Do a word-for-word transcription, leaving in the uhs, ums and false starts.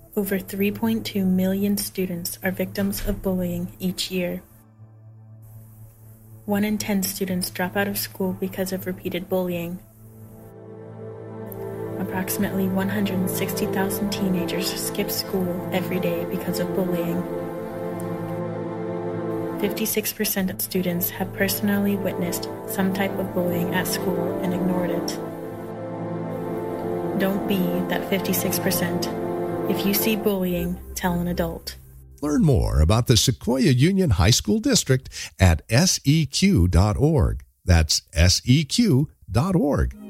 Over three point two million students are victims of bullying each year. One in ten students drop out of school because of repeated bullying. Approximately one hundred sixty thousand teenagers skip school every day because of bullying. fifty-six percent of students have personally witnessed some type of bullying at school and ignored it. Don't be that fifty-six percent. If you see bullying, tell an adult. Learn more about the Sequoia Union High School District at S E Q dot org. That's S E Q dot org.